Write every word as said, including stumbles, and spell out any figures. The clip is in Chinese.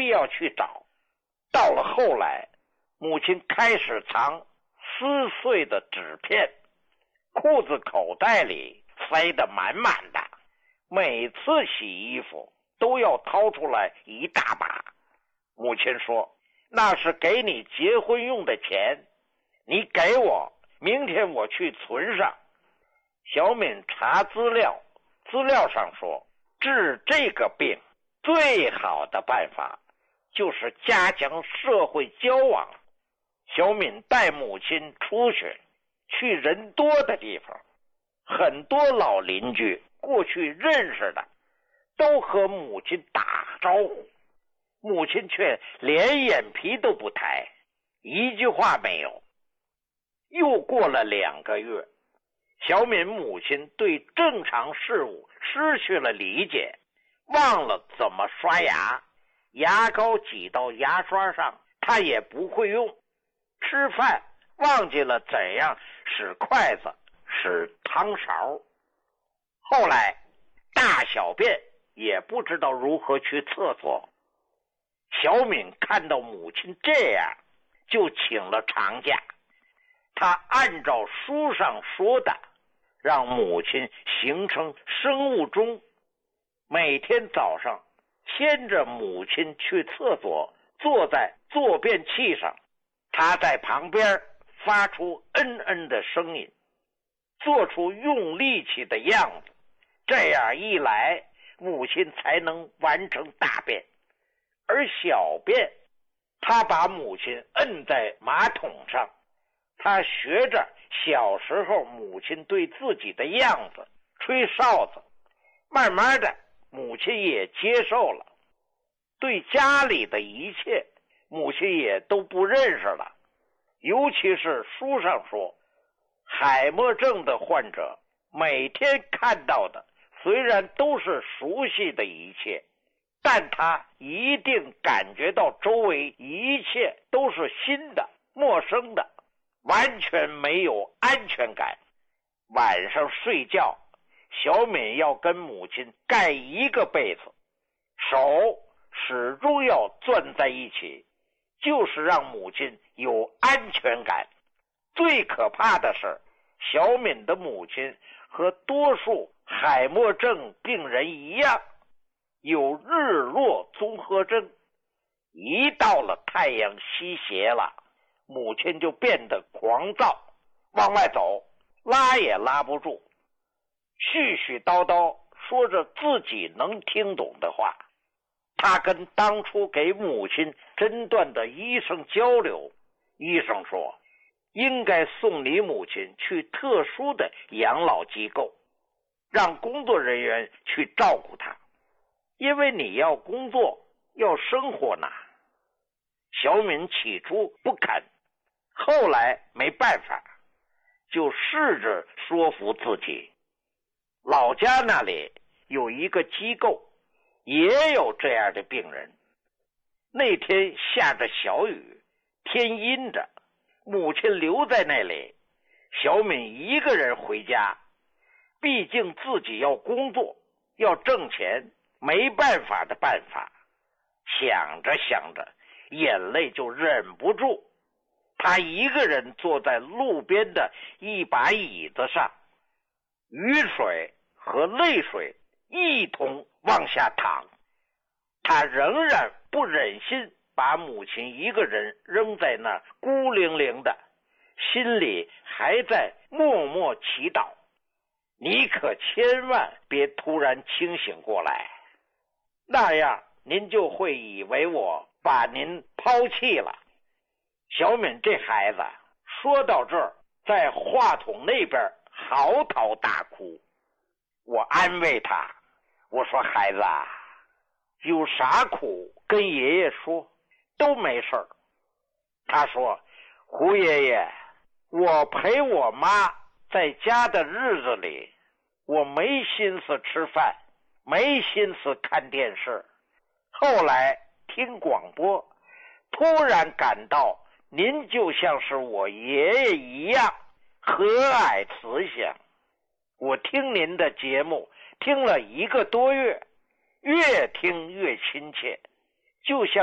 必要去找。到了后来，母亲开始藏撕碎的纸片，裤子口袋里塞得满满的，每次洗衣服都要掏出来一大把。母亲说，那是给你结婚用的钱，你给我，明天我去存上。小敏查资料，资料上说，治这个病最好的办法就是加强社会交往。小敏带母亲出去，去人多的地方，很多老邻居过去认识的都和母亲打招呼，母亲却连眼皮都不抬，一句话没有。又过了两个月，小敏母亲对正常事物失去了理解，忘了怎么刷牙，牙膏挤到牙刷上她也不会用，吃饭忘记了怎样使筷子使汤勺，后来大小便也不知道如何去厕所。小敏看到母亲这样，就请了长假。她按照书上说的，让母亲形成生物钟，每天早上牵着母亲去厕所，坐在坐便器上，她在旁边发出嗯嗯的声音，做出用力气的样子，这样一来，母亲才能完成大便。而小便，她把母亲摁在马桶上，她学着小时候母亲对自己的样子，吹哨子，慢慢的母亲也接受了，对家里的一切母亲也都不认识了。尤其是书上说，海默症的患者每天看到的虽然都是熟悉的一切，但他一定感觉到周围一切都是新的、陌生的，完全没有安全感。晚上睡觉，小敏要跟母亲盖一个被子，手始终要攥在一起，就是让母亲有安全感。最可怕的是，小敏的母亲和多数海默症病人一样，有日落综合症。一到了太阳西斜了，母亲就变得狂躁，往外走拉也拉不住，絮絮叨叨说着自己能听懂的话。他跟当初给母亲诊断的医生交流，医生说应该送你母亲去特殊的养老机构，让工作人员去照顾她，因为你要工作要生活呢。小敏起初不肯，后来没办法，就试着说服自己。老家那里有一个机构，也有这样的病人。那天下着小雨，天阴着，母亲留在那里，小敏一个人回家，毕竟自己要工作要挣钱，没办法的办法。想着想着，眼泪就忍不住，他一个人坐在路边的一把椅子上，雨水和泪水一同往下淌。他仍然不忍心把母亲一个人扔在那孤零零的，心里还在默默祈祷，你可千万别突然清醒过来，那样您就会以为我把您抛弃了。小敏这孩子说到这儿，在话筒那边嚎啕大哭。我安慰他，我说孩子啊，有啥苦跟爷爷说，都没事儿。他说，胡爷爷，我陪我妈在家的日子里，我没心思吃饭，没心思看电视，后来听广播，突然感到您就像是我爷爷一样和蔼慈祥。我听您的节目听了一个多月，越听越亲切，就像